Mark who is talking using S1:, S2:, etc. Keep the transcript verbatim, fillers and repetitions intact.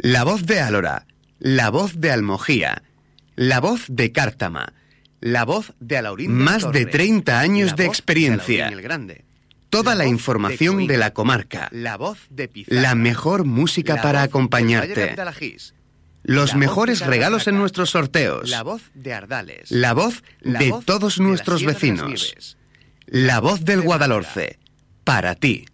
S1: La voz de Álora, la voz de Almojía, la voz de Cártama, la voz de Alaurín del
S2: Más
S1: Torre,
S2: de treinta años
S1: la
S2: de
S1: voz
S2: experiencia.
S1: Alaurín el Grande,
S2: Toda la
S1: voz
S2: información
S1: de,
S2: de la comarca.
S1: la voz de Pizarra,
S2: La mejor música
S1: la
S2: para
S1: voz del Valle
S2: acompañarte.
S1: de Andalajís,
S2: Los
S1: la voz
S2: mejores
S1: de
S2: regalos en
S1: Carratraca,
S2: nuestros sorteos.
S1: la voz de Ardales,
S2: La voz
S1: la
S2: de
S1: voz
S2: todos
S1: de la
S2: nuestros
S1: Sierra de las
S2: vecinos.
S1: Nieves,
S2: La voz del
S1: de
S2: Guadalhorce. Para ti.